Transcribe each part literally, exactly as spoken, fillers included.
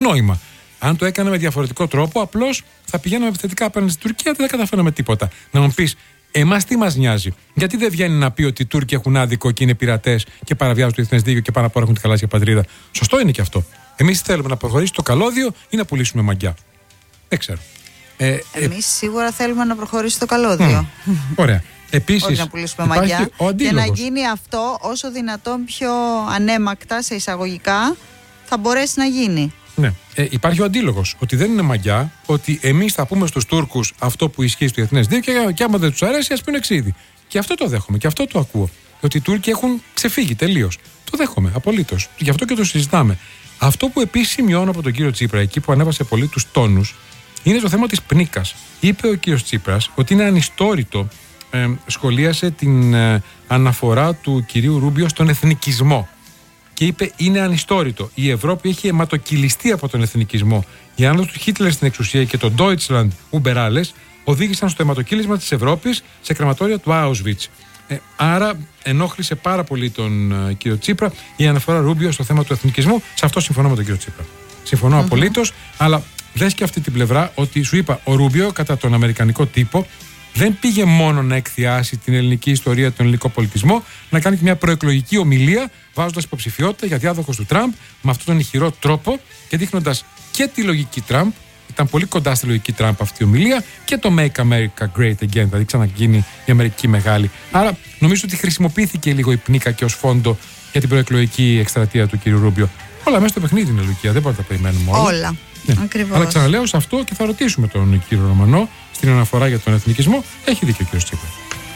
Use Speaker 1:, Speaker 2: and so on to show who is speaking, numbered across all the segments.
Speaker 1: νόημα. Αν το έκανε με διαφορετικό τρόπο, απλώς θα πηγαίναμε επιθετικά απέναντι στην Τουρκία, δεν θα καταφέραμε τίποτα. Να μου πεις, εμάς τι μας νοιάζει? Γιατί δεν βγαίνει να πει ότι οι Τούρκοι έχουν άδικο και είναι πειρατές και παραβιάζουν το διεθνές δίκαιο και πάνω απ' όλα έχουν τη γαλάζια πατρίδα? Σωστό είναι και αυτό. Εμείς θέλουμε να προχωρήσει το καλώδιο ή να πουλήσουμε μαγιά? Δεν ξέρω. Ε,
Speaker 2: Εμείς ε... σίγουρα θέλουμε να προχωρήσει το καλώδιο.
Speaker 1: Mm, ωραία. Επίσης,
Speaker 2: όχι να πουλήσουμε μαγιά. Και να γίνει αυτό όσο δυνατόν πιο ανέμακτα, σε εισαγωγικά, θα μπορέσει να γίνει.
Speaker 1: Ναι. Ε, υπάρχει ο αντίλογος, ότι δεν είναι μαγιά, ότι εμείς θα πούμε στους Τούρκους αυτό που ισχύει στο διεθνές δίκαιο και, και άμα δεν τους αρέσει, ας πούνε ξύδι. Και αυτό το δέχομαι και αυτό το ακούω. Ότι οι Τούρκοι έχουν ξεφύγει τελείως. Το δέχομαι απολύτως. Γι' αυτό και το συζητάμε. Αυτό που επίσης σημειώνω από τον κύριο Τσίπρα, εκεί που ανέβασε πολύ τους τόνους, είναι το θέμα της πνίκας. Είπε ο κύριος Τσίπρας ότι είναι ανιστόρητο, ε, σχολίασε την ε, αναφορά του κυρίου Ρούμπιο στον εθνικισμό. Και είπε: είναι ανιστόρητο. Η Ευρώπη έχει αιματοκυλιστεί από τον εθνικισμό. Η άνοδος του Χίτλερ στην εξουσία και το Deutschland über alles οδήγησαν στο αιματοκύλισμα της Ευρώπης σε κρεματόρια του Auschwitz. Ε, άρα ενόχλησε πάρα πολύ τον ε, κύριο Τσίπρα η αναφορά Ρούμπιο στο θέμα του εθνικισμού. Σε αυτό συμφωνώ με τον κύριο Τσίπρα. Συμφωνώ mm-hmm. απολύτως, αλλά δες και αυτή την πλευρά ότι σου είπα, ο Ρούμπιο κατά τον αμερικανικό τύπο δεν πήγε μόνο να εκθιάσει την ελληνική ιστορία, τον ελληνικό πολιτισμό, να κάνει και μια προεκλογική ομιλία, βάζοντας υποψηφιότητα για διάδοχος του Τραμπ με αυτόν τον ηχηρό τρόπο και δείχνοντας και τη λογική Τραμπ. Ήταν πολύ κοντά στη λογική Τραμπ αυτή η ομιλία, και το Make America Great Again, δηλαδή ξαναγίνει η Αμερική μεγάλη. Άρα νομίζω ότι χρησιμοποιήθηκε λίγο η πνίκα και ως φόντο για την προεκλογική εκστρατεία του κ. Ρούμπιο. Όλα μέσα στο παιχνίδι είναι, Λουκία, δεν μπορούμε να τα περιμένουμε όλα.
Speaker 2: Όλα.
Speaker 1: Ναι.
Speaker 2: Ακριβώς.
Speaker 1: Αλλά ξαναλέω σε αυτό και θα ρωτήσουμε τον κύριο Ρωμανό στην αναφορά για τον εθνικισμό. Έχει δίκιο ο κύριος Τσίπρας.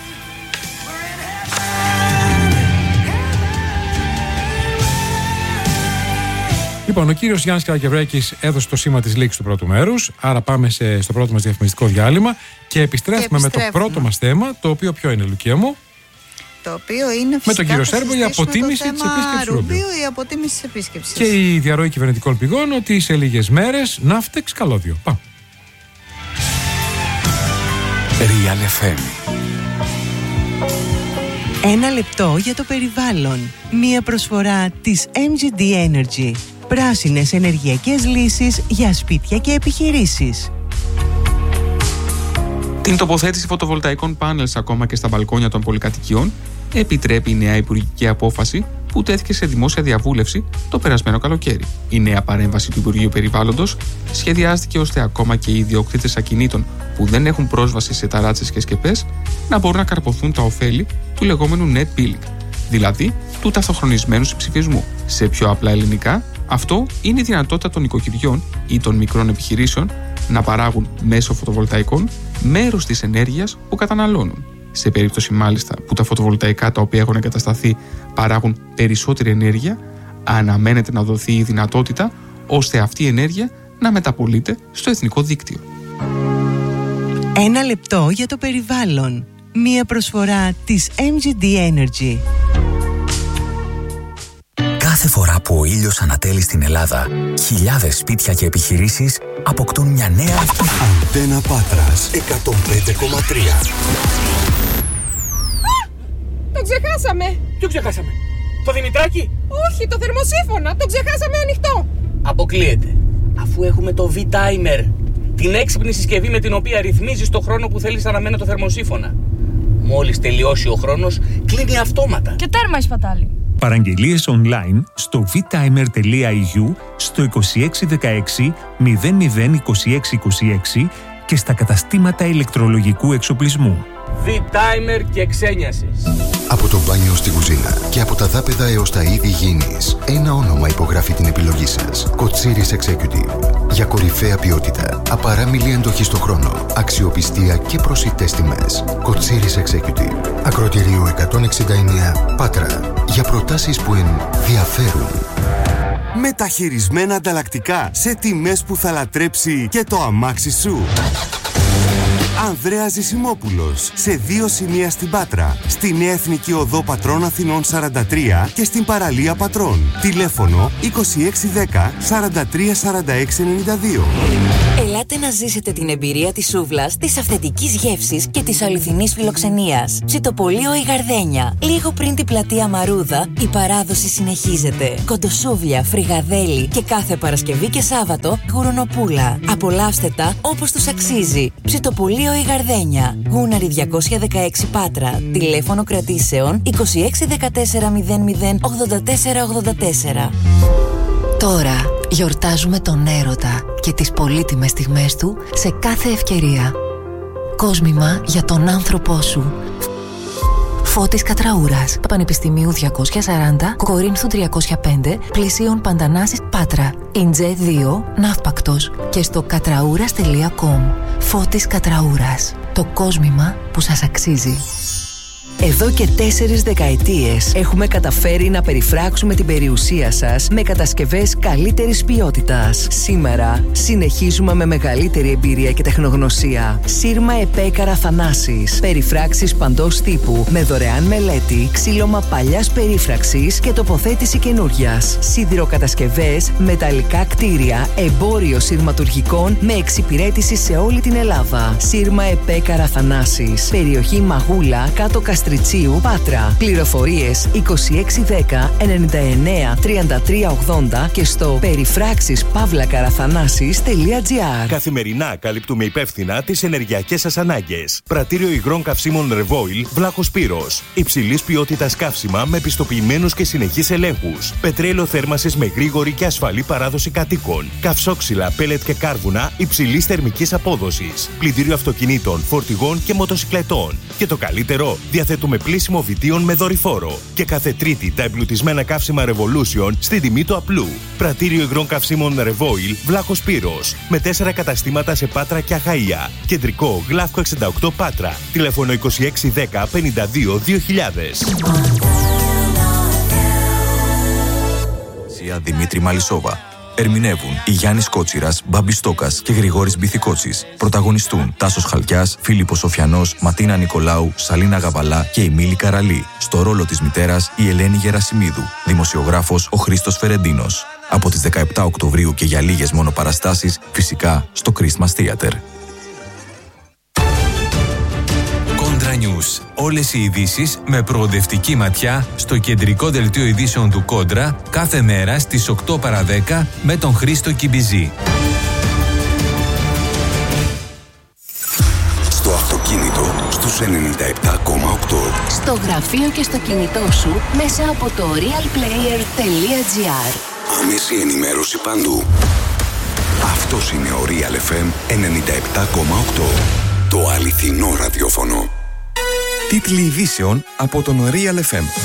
Speaker 1: Λοιπόν, ο κύριος Γιάννης Καρακευρέκης έδωσε το σήμα της λήξης του πρώτου μέρους. Άρα πάμε σε, στο πρώτο μας διαφημιστικό διάλειμμα και επιστρέφουμε, και επιστρέφουμε με το πρώτο μας θέμα, το οποίο ποιο είναι, Λουκία μου?
Speaker 2: Το οποίο είναι φυσικά,
Speaker 1: με τον κύριο Σέρβο, η αποτίμηση της επίσκεψης Ρούμπιο.
Speaker 2: Η αποτίμηση της επίσκεψης.
Speaker 1: Και η διαρροή κυβερνητικών πηγών ότι σε λίγες μέρες ναύτεξ καλώδιο. Πάμε.
Speaker 3: Real εφ εμ.
Speaker 4: Ένα λεπτό για το περιβάλλον. Μία προσφορά της εμ τζι ντι Energy. Πράσινες ενεργειακές λύσεις για σπίτια και επιχειρήσεις.
Speaker 5: Την τοποθέτηση φωτοβολταϊκών πάνελς ακόμα και στα μπαλκόνια των πολυκατοικιών επιτρέπει η νέα υπουργική απόφαση που τέθηκε σε δημόσια διαβούλευση το περασμένο καλοκαίρι. Η νέα παρέμβαση του Υπουργείου Περιβάλλοντος σχεδιάστηκε ώστε ακόμα και οι ιδιοκτήτες ακινήτων που δεν έχουν πρόσβαση σε ταράτσες και σκεπές να μπορούν να καρποθούν τα ωφέλη του λεγόμενου net billing, δηλαδή του ταυτοχρονισμένου συμψηφισμού. Σε πιο απλά ελληνικά, αυτό είναι η δυνατότητα των οικοκυριών ή των μικρών επιχειρήσεων να παράγουν μέσω φωτοβολταϊκών μέρος της ενέργειας που καταναλώνουν. Σε περίπτωση μάλιστα που τα φωτοβολταϊκά τα οποία έχουν εγκατασταθεί παράγουν περισσότερη ενέργεια, αναμένεται να δοθεί η δυνατότητα ώστε αυτή η ενέργεια να μεταπολείται στο εθνικό δίκτυο.
Speaker 4: Ένα λεπτό για το περιβάλλον. Μία προσφορά της εμ τζι ντι Energy.
Speaker 3: Κάθε φορά που ο ήλιος ανατέλει στην Ελλάδα, χιλιάδες σπίτια και επιχειρήσεις αποκτούν μια νέα ευκαιρία.
Speaker 6: Αντένα Πάτρας εκατόν πέντε κόμμα τρία.
Speaker 7: Το ξεχάσαμε!
Speaker 8: Ποιο ξεχάσαμε? Το Δημητράκη?
Speaker 7: Όχι, το θερμοσύφωνα! Το ξεχάσαμε ανοιχτό!
Speaker 8: Αποκλείεται. Αφού έχουμε το V-Timer, την έξυπνη συσκευή με την οποία ρυθμίζεις το χρόνο που θέλεις να αναμένει το θερμοσύφωνα. Μόλις τελειώσει ο χρόνος, κλείνει αυτόματα.
Speaker 7: Και τέρμα η σπατάλη.
Speaker 9: Παραγγελίες online στο vtimer.eu, στο είκοσι έξι δεκαέξι μηδέν μηδέν είκοσι έξι είκοσι έξι και στα καταστήματα ηλεκτρολογικού εξοπλισμού.
Speaker 8: V-Timer και ξένιασες.
Speaker 6: Από το μπάνιο στη κουζίνα και από τα δάπεδα έως τα είδη γήινης, ένα όνομα υπογράφει την επιλογή σας. Κοτσίρις Executive. Για κορυφαία ποιότητα, απαράμιλη εντοχή στο χρόνο, αξιοπιστία και προσιτές τιμές. Κοτσίρις Executive. Ακροτηρίου εκατόν εξήντα εννέα, Πάτρα. Για προτάσεις που ενδιαφέρουν.
Speaker 10: Μεταχειρισμένα ανταλλακτικά σε τιμές που θα λατρέψει και το αμάξι σου. Ανδρέας Ζησιμόπουλος, σε δύο σημεία στην Πάτρα, στη Νέα Εθνική Οδό Πατρών Αθηνών σαράντα τρία και στην παραλία Πατρών. Τηλέφωνο είκοσι έξι δέκα σαράντα τρία σαράντα έξι ενενήντα δύο.
Speaker 11: Ελάτε Ελάτε να ζήσετε την εμπειρία της σούβλας, της αυθεντικής γεύσης και της αληθινής φιλοξενίας. Ψητοπολείο η Γαρδένια. Λίγο πριν την πλατεία Μαρούδα, η παράδοση συνεχίζεται. Κοντοσούβλια, φρυγαδέλι και κάθε Παρασκευή και Σάββατο γουρνοπούλα. Απολαύστε τα όπως τους αξίζει. Ψητοπολείο η Γαρδένια. Γούναρη διακόσια δεκαέξι Πάτρα. Τηλέφωνο κρατήσεων είκοσι έξι δεκατέσσερα μηδέν μηδέν ογδόντα τέσσερα ογδόντα τέσσερα.
Speaker 12: Τώρα γιορτάζουμε τον έρωτα και τις πολύτιμες στιγμές του σε κάθε ευκαιρία. Κόσμημα για τον άνθρωπό σου. Φώτης Κατραούρας, Πανεπιστημίου διακόσια σαράντα, Κορίνθου τριακόσια πέντε, Πλησίων Παντανάσης Πάτρα, Ιντζέ δύο, Ναύπακτος και στο κατραούρας τελεία κομ. Φώτης Κατραούρας, το κόσμημα που σας αξίζει.
Speaker 13: Εδώ και τέσσερις δεκαετίες έχουμε καταφέρει να περιφράξουμε την περιουσία σας με κατασκευές καλύτερης ποιότητας. Σήμερα συνεχίζουμε με μεγαλύτερη εμπειρία και τεχνογνωσία. Σύρμα Επέκαρα Θανάσης. Περιφράξεις παντός τύπου με δωρεάν μελέτη, ξύλωμα παλιάς περίφραξης και τοποθέτηση καινούριας. Σιδηροκατασκευές, μεταλλικά κτίρια, εμπόριο σειρματουργικών με εξυπηρέτηση σε όλη την Ελλάδα. Σύρμα Επέκαρα Θανάσης. Περιοχή Μαγούλα, κάτω Καστριτσίου, Πάτρα. Πληροφορίες είκοσι έξι δέκα ενενήντα εννέα τριάντα τρία ογδόντα και στο περιφράξεις παύλα καραθανάσης τελεία τζι άρ.
Speaker 14: Καθημερινά καλύπτουμε υπεύθυνα τις ενεργειακές σας ανάγκες. Πρατήριο υγρών καυσίμων Revoil, Βλάχος Πύρος. Υψηλής ποιότητας καύσιμα με πιστοποιημένους και συνεχείς ελέγχους. Πετρέλαιο θέρμανσης με γρήγορη και ασφαλή παράδοση κατοίκων. Καυσόξυλα, πέλετ και κάρβουνα υψηλής θερμικής απόδοσης. Πλυντήριο αυτοκινήτων, φορτηγών και μοτοσικλετών. Και το καλύτερο, διαθέτουμε πλύσιμο βιτίων με δορυφόρο. Και κάθε Τρίτη τα εμπλουτισμένα καύσιμα Revolution στην τιμή του απλού. Πρατήριο υγρών καυσίμων Revoil, Βλάχος Πύρος. Με τέσσερα καταστήματα σε Πάτρα και Αχαΐα. Κεντρικό, Γλαύκο εξήντα οκτώ Πάτρα. Τηλέφωνο είκοσι έξι δέκα πενήντα δύο δύο χιλιάδες.
Speaker 15: Δημήτρη Μαλισσόβα. Ερμηνεύουν η Γιάννης Κότσιρας, Μπάμπης Στόκας και Γρηγόρης Μπιθικότσης. Πρωταγωνιστούν Τάσος Χαλκιάς, Φίλιππος Σοφιανός, Ματίνα Νικολάου, Σαλίνα Γαβαλά και η Μίλη Καραλή. Στο ρόλο της μητέρας η Ελένη Γερασιμίδου. Δημοσιογράφος ο Χρήστος Φερεντίνος. Από τις δεκαεπτά Οκτωβρίου και για λίγες μόνο παραστάσεις, φυσικά στο Christmas Theater.
Speaker 16: News. Όλες οι ειδήσεις με προοδευτική ματιά στο κεντρικό δελτίο ειδήσεων του Κόντρα κάθε μέρα στις οκτώ παρά δέκα με τον Χρήστο Κιμπιζή.
Speaker 6: Στο αυτοκίνητο στους ενενήντα επτά κόμμα οκτώ.
Speaker 12: Στο γραφείο και στο κινητό σου μέσα από το realplayer τελεία τζι άρ.
Speaker 6: Άμεση ενημέρωση παντού. Αυτός είναι ο Real εφ εμ ενενήντα επτά κόμμα οκτώ. Το αληθινό ραδιόφωνο.
Speaker 15: Τίτλοι ειδήσεων από τον Real εφ εμ.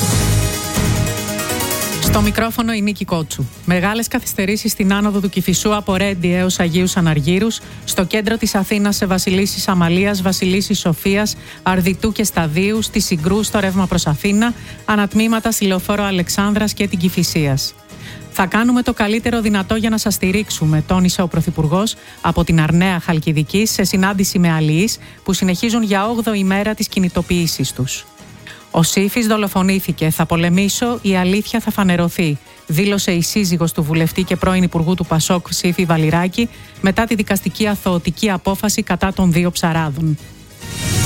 Speaker 17: Στο μικρόφωνο η Νίκη Κότσου. Μεγάλες καθυστερήσεις στην άνοδο του Κηφισού από Ρέντι έως Αγίους Αναργύρους, στο κέντρο της Αθήνας σε Βασιλίσσης Αμαλίας, Βασιλίσσης Σοφίας, Αρδιτού και Σταδίου, στη Συγκρού στο ρεύμα προς Αθήνα, ανατμήματα στη Λεωφόρο Αλεξάνδρας και την Κηφισίας. Θα κάνουμε το καλύτερο δυνατό για να σας στηρίξουμε, τόνισε ο Πρωθυπουργός από την Αρναία Χαλκιδικής σε συνάντηση με αλληλείς που συνεχίζουν για όγδοη μέρα τις κινητοποιήσεις τους. Ο Σύφης δολοφονήθηκε. Θα πολεμήσω, η αλήθεια θα φανερωθεί, δήλωσε η σύζυγος του βουλευτή και πρώην Υπουργού του Πασόκ Σύφη Βαλιράκη μετά τη δικαστική αθωωτική απόφαση κατά των δύο ψαράδων.